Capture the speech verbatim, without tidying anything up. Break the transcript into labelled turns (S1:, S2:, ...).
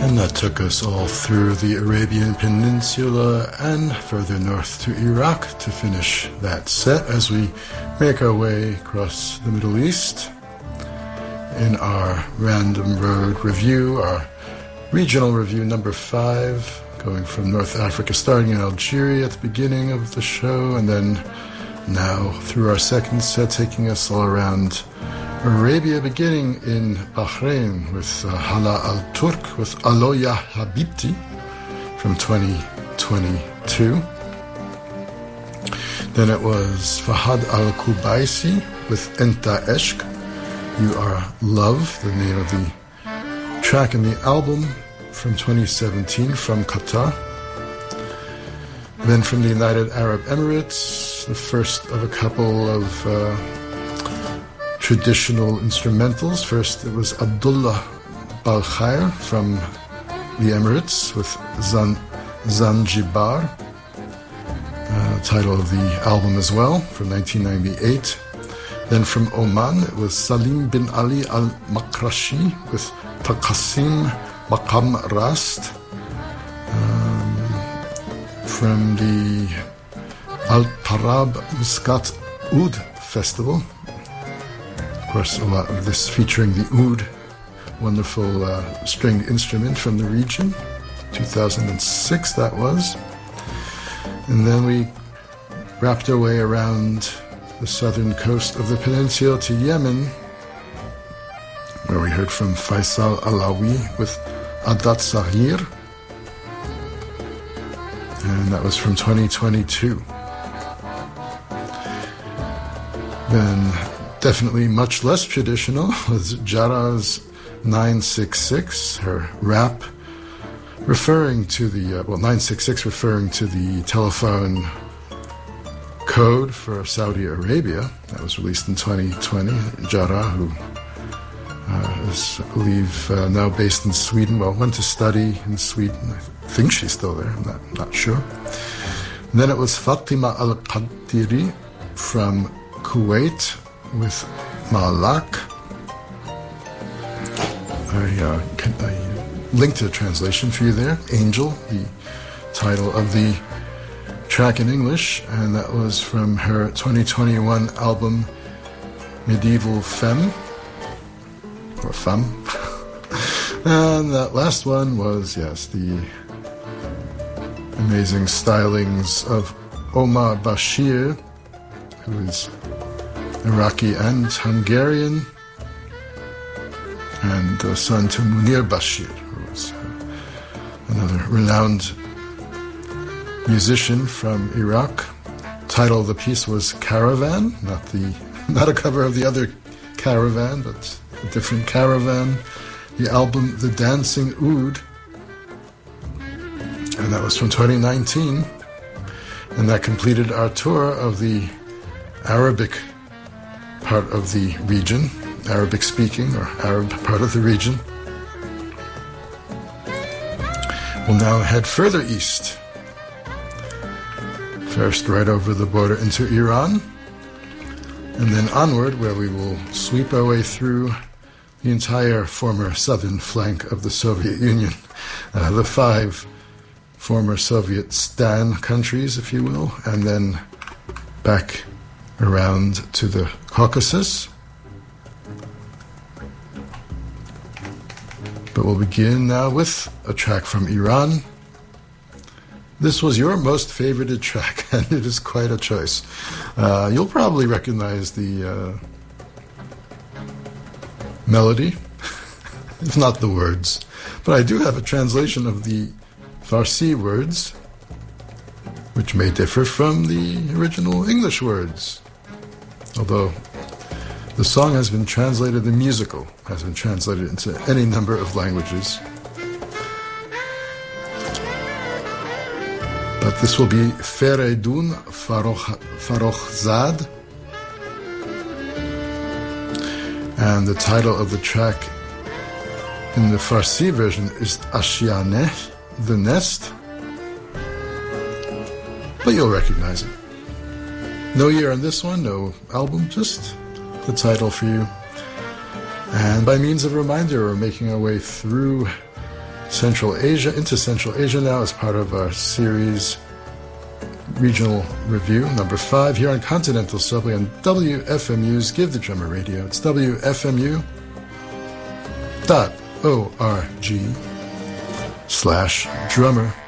S1: And that took us all through the Arabian Peninsula and further north to Iraq to finish that set as we make our way across the Middle East in our Random Road Review, our regional review number five, going from North Africa, starting in Algeria at the beginning of the show, and then now through our second set, taking us all around Arabia, beginning in Bahrain with uh, Hala Al-Turk with Aloya Habibti from twenty twenty-two. Then it was Fahad Al-Kubaisi with Enta Eshk, You Are Love, the name of the track in the album from twenty seventeen from Qatar. Then from the United Arab Emirates, the first of a couple of uh, traditional instrumentals. First, it was Abdullah Balkhair from the Emirates with Zan- Zanjibar, uh, title of the album as well, from nineteen ninety-eight. Then from Oman, it was Salim bin Ali al-Makrashi with Taqasim Maqam Rast. Um, from the Al-Tarab Muscat Oud Festival. Of course, a lot of this featuring the oud, wonderful uh, stringed instrument from the region. two thousand six that was. And then we wrapped our way around the southern coast of the peninsula to Yemen, where we heard from Faisal Alawi with Adat Sahir. And that was from twenty twenty-two. Then definitely much less traditional was Jara's nine six six, her rap referring to the, uh, well, nine six six referring to the telephone code for Saudi Arabia. That was released in twenty twenty. Jara, who uh, is, I believe, uh, now based in Sweden, well, went to study in Sweden. I think she's still there, I'm not, not sure. And then it was Fatima Al-Qadiri from Kuwait with Malak. I, uh, can, I linked a translation for you there. Angel, the title of the track in English, and that was from her twenty twenty-one album Medieval Femme, or Femme. And that last one was, yes, the amazing stylings of Omar Bashir, who is Iraqi and Hungarian, and uh, son to Munir Bashir, who was uh, another renowned musician from Iraq. Title of the piece was Caravan, not the not a cover of the other Caravan, but a different Caravan. The album The Dancing Oud, and that was from twenty nineteen, and that completed our tour of the Arabic part of the region, Arabic speaking or Arab part of the region. We'll now head further east. First right over the border into Iran, and then onward, where we will sweep our way through the entire former southern flank of the Soviet Union, uh, the five former Soviet Stan countries, if you will, and then back around to the Caucasus. But we'll begin now with a track from Iran. This was your most favorited track, and it is quite a choice. Uh, you'll probably recognize the uh, melody, if not the words. But I do have a translation of the Farsi words, which may differ from the original English words. Although the song has been translated, the musical has been translated into any number of languages. But this will be Fereydun Farokhzad. And the title of the track in the Farsi version is Ashiyaneh, the nest. But you'll recognize it. No year on this one, no album, just the title for you. And by means of reminder, we're making our way through Central Asia, into Central Asia now as part of our series Regional Review, number five, here on Continental Subway on W F M U's Give the Drummer Radio. It's W F M U dot org slash drummer.